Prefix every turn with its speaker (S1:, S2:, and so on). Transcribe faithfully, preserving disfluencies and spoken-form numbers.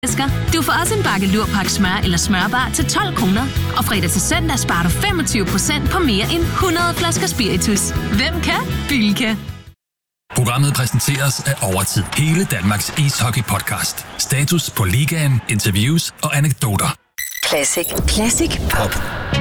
S1: Du får også en bakke Lurpak smør eller smørbar til tolv kroner. Og fredag til søndag sparer du femogtyve procent på mere end hundrede flasker spiritus. Hvem kan? Bilka.
S2: Programmet præsenteres af Overtid. Hele Danmarks ishockey-podcast. Status på ligaen, interviews og anekdoter.
S3: Classic. Classic Pop.